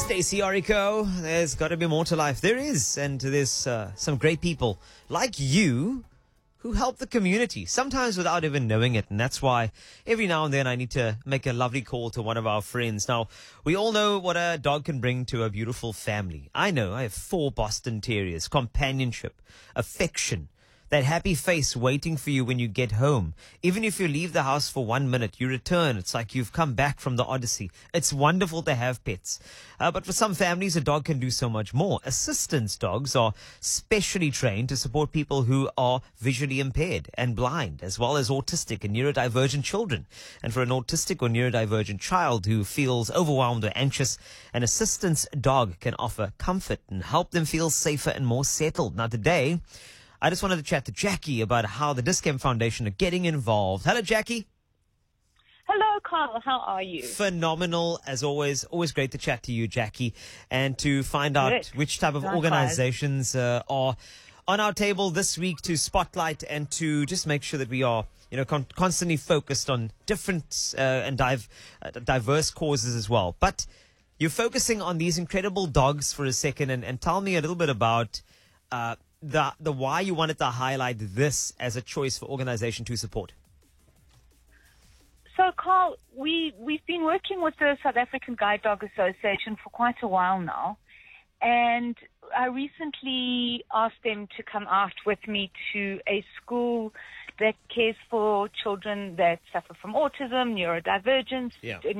Stacey Orico, there's got to be more to life. There is, and there's some great people like you who help the community, sometimes without even knowing it. And that's why every now and then I need to make a lovely call to one of our friends. Now, we all know what a dog can bring to a beautiful family. I know I have 4 Boston Terriers, companionship, affection, that happy face waiting for you when you get home. Even if you leave the house for 1 minute, you return. It's like you've come back from the Odyssey. It's wonderful to have pets. But for some families, a dog can do so much more. Assistance dogs are specially trained to support people who are visually impaired and blind, as well as autistic and neurodivergent children. And for an autistic or neurodivergent child who feels overwhelmed or anxious, an assistance dog can offer comfort and help them feel safer and more settled. Now today, I just wanted to chat to Jackie about how the Dis-Chem Foundation are getting involved. Hello, Jackie. Hello, Carl. How are you? Phenomenal, as always. Always great to chat to you, Jackie, and to find out which type of organizations are on our table this week to spotlight and to just make sure that we are, constantly focused on different and diverse causes as well. But you're focusing on these incredible dogs for a second, and tell me a little bit about the why you wanted to highlight this as a choice for organization to support. So, Carl, we've been working with the South African Guide Dog Association for quite a while now, and I recently asked them to come out with me to a school that cares for children that suffer from autism, neurodivergence,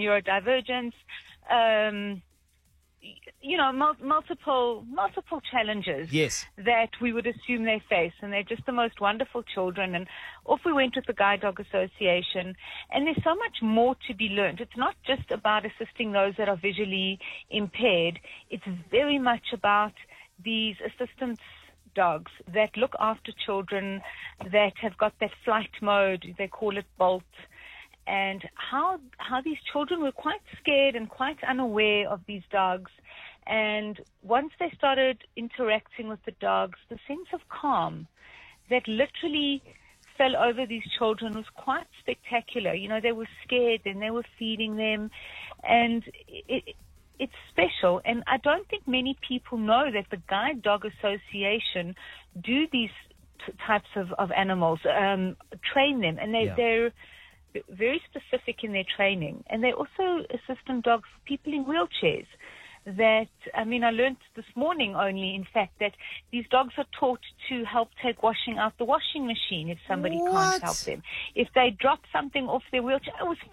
multiple challenges that we would assume they face, and they're just the most wonderful children. And off we went with the Guide Dog Association, and there's so much more to be learned. It's not just about assisting those that are visually impaired. It's very much about these assistance dogs that look after children that have got that flight mode, they call it Bolt, and how these children were quite scared and quite unaware of these dogs. And once they started interacting with the dogs, the sense of calm that literally fell over these children was quite spectacular. They were scared, then they were feeding them, and it's special. And I don't think many people know that the Guide Dog Association do these types of animals, train them, and they're very specific in their training. And they also assistant dogs for people in wheelchairs. I learned this morning only, in fact, that these dogs are taught to help take washing out the washing machine if somebody can't help them. If they drop something off their wheelchair, it was